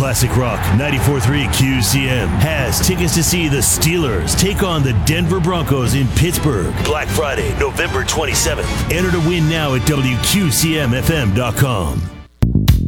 Classic Rock 94.3 QCM has tickets to see the Steelers take on the Denver Broncos in Pittsburgh. Black Friday, November 27th. Enter to win now at WQCMFM.com.